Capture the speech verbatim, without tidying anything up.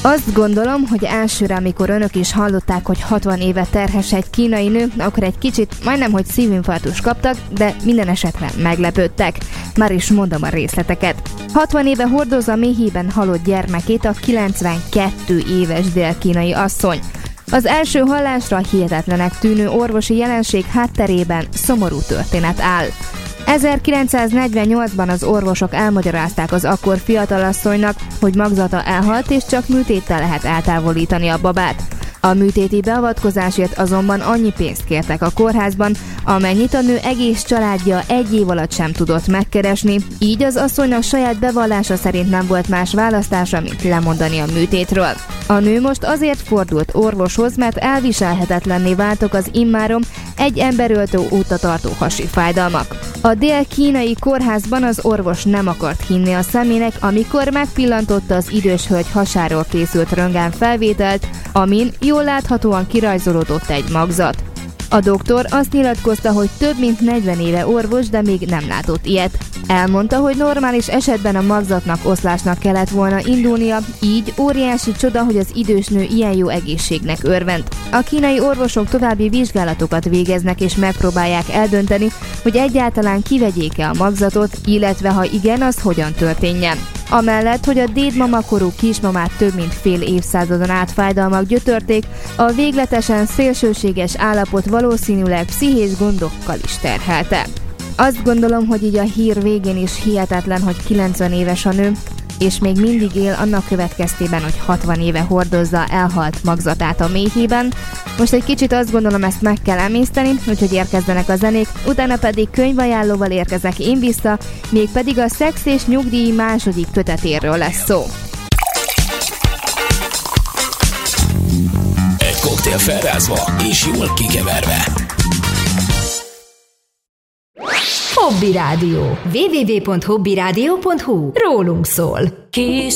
Azt gondolom, hogy elsőre, amikor önök is hallották, hogy hatvan éve terhes egy kínai nő, akkor egy kicsit majdnem, hogy szívinfarktus kaptak, de minden esetre meglepődtek. Már is mondom a részleteket. hatvan éve hordozza méhében halott gyermekét a kilencvenkettő éves dél-kínai asszony. Az első hallásra hihetetlenek tűnő orvosi jelenség hátterében szomorú történet áll. ezerkilencszáznegyvennyolcban az orvosok elmagyarázták az akkor fiatalasszonynak, hogy magzata elhalt és csak műtéttel lehet eltávolítani a babát. A műtéti beavatkozásért azonban annyi pénzt kértek a kórházban, amennyit a nő egész családja egy év alatt sem tudott megkeresni, így az asszonynak saját bevallása szerint nem volt más választása, mint lemondani a műtétről. A nő most azért fordult orvoshoz, mert elviselhetetlenné váltak az immáron egy emberöltő óta tartó hasi fájdalmak. A dél-kínai kórházban az orvos nem akart hinni a szemének, amikor megpillantotta az idős hölgy hasáról készült röntgenfelvételt, amin jól láthatóan kirajzolódott egy magzat. A doktor azt nyilatkozta, hogy több mint negyven éve orvos, de még nem látott ilyet. Elmondta, hogy normális esetben a magzatnak oszlásnak kellett volna indulnia, így óriási csoda, hogy az idős nő ilyen jó egészségnek örvend. A kínai orvosok további vizsgálatokat végeznek és megpróbálják eldönteni, hogy egyáltalán kivegyék-e a magzatot, illetve ha igen, az hogyan történjen. Amellett, hogy a dédmamakorú kismamát több mint fél évszázadon át fájdalmak gyötörték, a végletesen szélsőséges állapot valószínűleg pszichés gondokkal is terhelte. Azt gondolom, hogy így a hír végén is hihetetlen, hogy kilencven éves a nő, és még mindig él annak következtében, hogy hatvan éve hordozza elhalt magzatát a méhében. Most egy kicsit azt gondolom, ezt meg kell emészteni, úgyhogy érkezzenek a zenék, utána pedig könyvajánlóval érkezek én vissza, mégpedig a Szex és nyugdíj második kötetéről lesz szó. Egy koktél felrázva és jól kikeverve. Hobby Rádió. double-u double-u double-u pont hobby rádió pont hu. Rólunk szól. Kis